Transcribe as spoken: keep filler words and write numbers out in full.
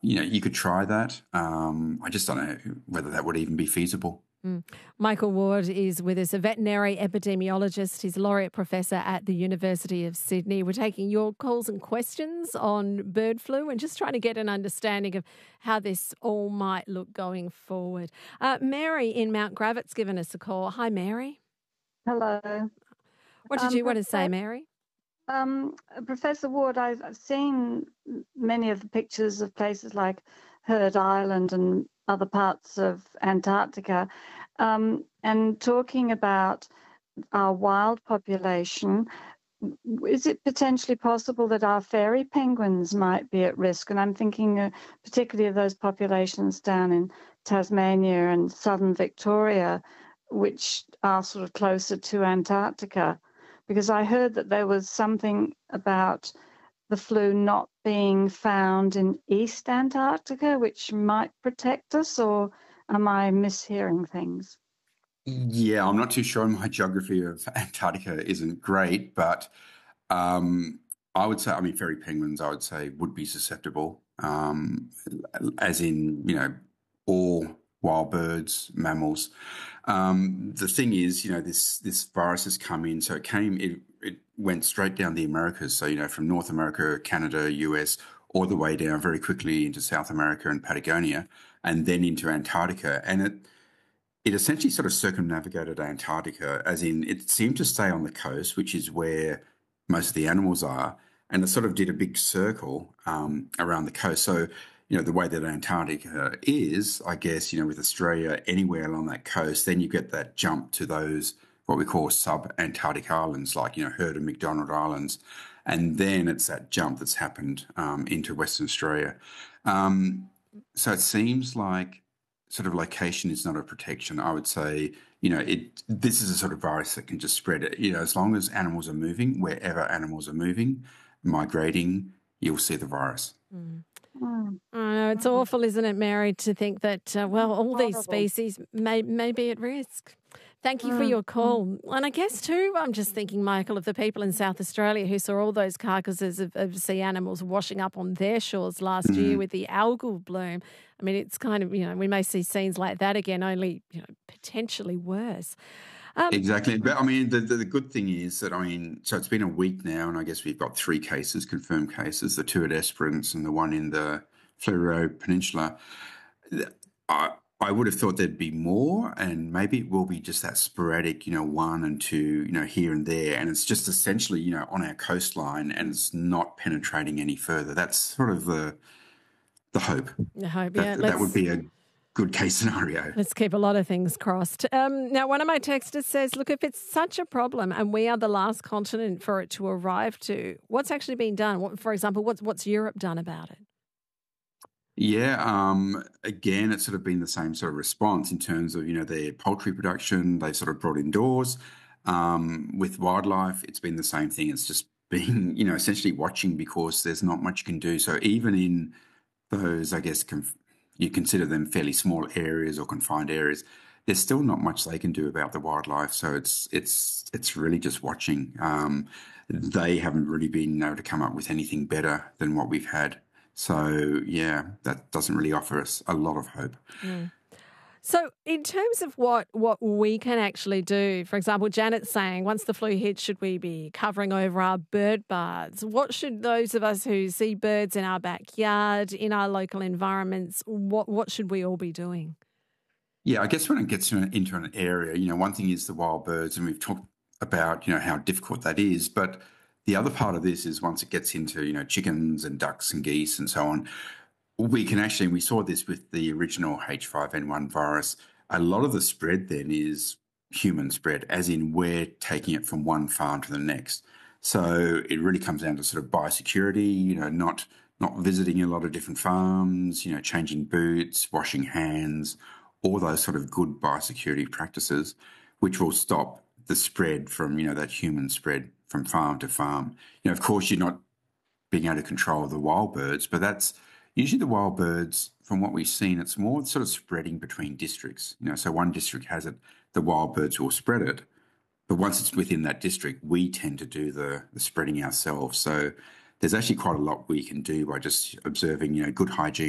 you know, you could try that. Um, I just don't know whether that would even be feasible. Mm. Michael Ward is with us, a veterinary epidemiologist. He's laureate professor at the University of Sydney. We're taking your calls and questions on bird flu and just trying to get an understanding of how this all might look going forward. Uh, Mary in Mount Gravitt's given us a call. Hi, Mary. Hello. What did um, you want to say, Mary? Um, Professor Ward, I've I've seen many of the pictures of places like Heard Island and other parts of Antarctica, um, and talking about our wild population. Is it potentially possible that our fairy penguins might be at risk? And I'm thinking uh, particularly of those populations down in Tasmania and southern Victoria, which are sort of closer to Antarctica. Because I heard that there was something about the flu not being found in East Antarctica, which might protect us, or am I mishearing things? Yeah, I'm not too sure. My geography of Antarctica isn't great, but um, I would say, I mean, fairy penguins, I would say, would be susceptible, um, as in, you know, all wild birds, mammals. Um, the thing is, you know, this this virus has come in, so it came, it, it went straight down the Americas. So, you know, from North America, Canada, U S, all the way down very quickly into South America and Patagonia, and then into Antarctica. And it it essentially sort of circumnavigated Antarctica, as in it seemed to stay on the coast, which is where most of the animals are, and it sort of did a big circle um, around the coast. So, you know, the way that Antarctica is, I guess, you know, with Australia, anywhere along that coast, then you get that jump to those, what we call sub-Antarctic islands, like, you know, Heard and McDonald Islands. And then it's that jump that's happened um, into Western Australia. Um, so it seems like sort of location is not a protection. I would say, you know, it. This is a sort of virus that can just spread it. You know, as long as animals are moving, wherever animals are moving, migrating, you'll see the virus. Mm. Mm. I know, it's awful, isn't it, Mary, to think that, uh, well, all these species may, may be at risk. Thank you for your call. And I guess, too, I'm just thinking, Michael, of the people in South Australia who saw all those carcasses of, of sea animals washing up on their shores last mm. year with the algal bloom. I mean, it's kind of, you know, we may see scenes like that again, only, you know, potentially worse. Um, exactly. But I mean, the, the, the good thing is that, I mean, so it's been a week now, and I guess we've got three cases, confirmed cases, the two at Esperance and the one in the Fleurieu Peninsula. I, I would have thought there'd be more, and maybe it will be just that sporadic, you know, one and two, you know, here and there. And it's just essentially, you know, on our coastline, and it's not penetrating any further. That's sort of the the hope. The hope, that, yeah. That would be a good case scenario. Let's keep a lot of things crossed. Um, now, one of my texters says, look, if it's such a problem and we are the last continent for it to arrive to, what's actually been done? What, for example, what's what's Europe done about it? Yeah, um, again, it's sort of been the same sort of response in terms of, you know, their poultry production. They've sort of brought indoors. Um, with wildlife, it's been the same thing. It's just been, you know, essentially watching, because there's not much you can do. So even in those, I guess, conf- you consider them fairly small areas or confined areas, there's still not much they can do about the wildlife. So it's it's it's really just watching. Um, they haven't really been able to come up with anything better than what we've had. So, yeah, that doesn't really offer us a lot of hope. Mm. So in terms of what, what we can actually do, for example, Janet's saying once the flu hits, should we be covering over our bird baths? What should those of us who see birds in our backyard, in our local environments, what, what should we all be doing? Yeah, I guess when it gets to an, into an area, you know, one thing is the wild birds, and we've talked about, you know, how difficult that is, but the other part of this is once it gets into, you know, chickens and ducks and geese and so on, we can actually, we saw this with the original H five N one virus, a lot of the spread then is human spread, as in we're taking it from one farm to the next. So it really comes down to sort of biosecurity, you know, not not visiting a lot of different farms, you know, changing boots, washing hands, all those sort of good biosecurity practices, which will stop the spread from, you know, that human spread from farm to farm. You know, of course, you're not being able to control the wild birds, but that's usually the wild birds, from what we've seen, it's more sort of spreading between districts. You know, so one district has it, the wild birds will spread it. But once it's within that district, we tend to do the, the spreading ourselves. So there's actually quite a lot we can do by just observing, you know, good hygiene